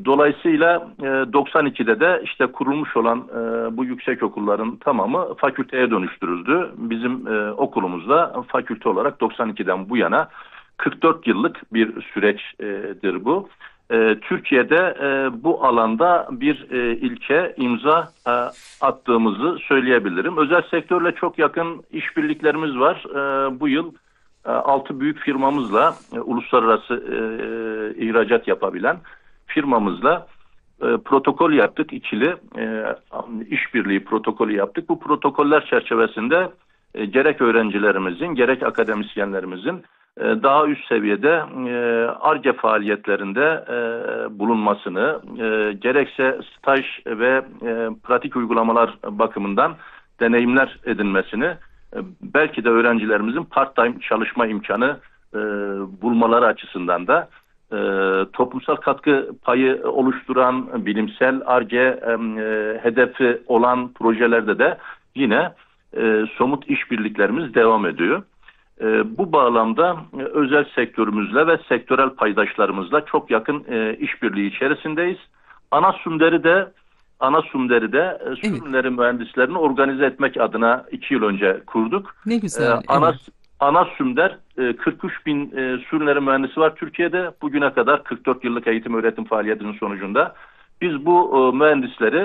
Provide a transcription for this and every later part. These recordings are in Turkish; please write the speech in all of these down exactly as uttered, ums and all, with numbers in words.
dolayısıyla e, doksan ikide de işte kurulmuş olan e, bu yüksek okulların tamamı fakülteye dönüştürüldü. Bizim e, okulumuzda fakülte olarak doksan ikiden bu yana kırk dört yıllık bir süreçtir bu. E, Türkiye'de e, bu alanda bir e, ilke imza e, attığımızı söyleyebilirim. Özel sektörle çok yakın işbirliklerimiz var. E, bu yıl e, altı büyük firmamızla e, uluslararası e, ihracat yapabilen firmamızla e, protokol yaptık, ikili e, işbirliği protokolü yaptık. Bu protokoller çerçevesinde e, gerek öğrencilerimizin gerek akademisyenlerimizin e, daha üst seviyede Ar-Ge faaliyetlerinde e, bulunmasını, e, gerekse staj ve e, pratik uygulamalar bakımından deneyimler edinmesini, e, belki de öğrencilerimizin part-time çalışma imkanı e, bulmaları açısından da E, toplumsal katkı payı oluşturan bilimsel Ar-Ge e, hedefi olan projelerde de yine e, somut işbirliklerimiz devam ediyor. E, bu bağlamda e, özel sektörümüzle ve sektörel paydaşlarımızla çok yakın e, işbirliği içerisindeyiz. Ana Sumder'i de Ana Sumder'i de e, sürümleri evet. mühendislerini organize etmek adına iki yıl önce kurduk. Ne güzel. E, ana evet. Ana Sumder kırk üç bin sürüneri mühendisi var Türkiye'de. Bugüne kadar kırk dört yıllık eğitim öğretim faaliyetinin sonucunda biz bu mühendisleri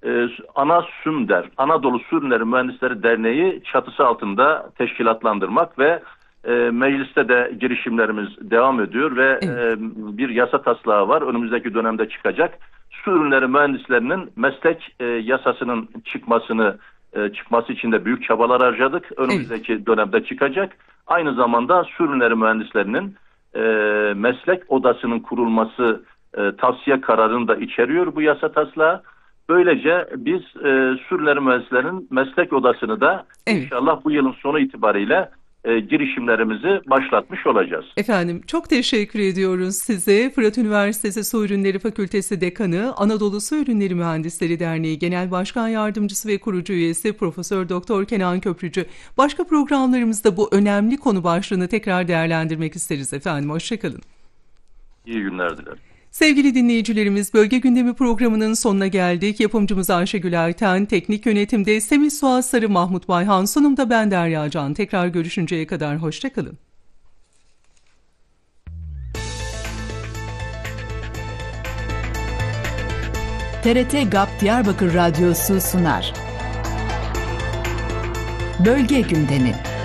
Ana Sumder, Anadolu Sürüneri Mühendisleri Derneği çatısı altında teşkilatlandırmak ve mecliste de girişimlerimiz devam ediyor ve evet. bir yasa taslağı var. Önümüzdeki dönemde çıkacak. Su ürünleri mühendislerinin meslek yasasının çıkmasını çıkması için de büyük çabalar harcadık. Önümüzdeki evet. dönemde çıkacak. Aynı zamanda su ürünleri mühendislerinin e, meslek odasının kurulması e, tavsiye kararını da içeriyor bu yasa taslağı. Böylece biz e, su ürünleri mühendislerinin meslek odasını da evet. inşallah bu yılın sonu itibariyle E, girişimlerimizi başlatmış olacağız. Efendim çok teşekkür ediyoruz size. Fırat Üniversitesi Su Ürünleri Fakültesi Dekanı, Anadolu Su Ürünleri Mühendisleri Derneği Genel Başkan Yardımcısı ve kurucu üyesi Profesör Doktor Kenan Köprücü. Başka programlarımızda bu önemli konu başlığını tekrar değerlendirmek isteriz efendim. Hoşçakalın. İyi günler dilerim. Sevgili dinleyicilerimiz, Bölge Gündemi programının sonuna geldik. Yapımcımız Ayşegül Erten, teknik yönetimde Semih Suat Sarı, Mahmut Bayhan, sunumda ben Derya Can. Tekrar görüşünceye kadar hoşçakalın. T R T GAP Diyarbakır Radyosu sunar. Bölge Gündemi.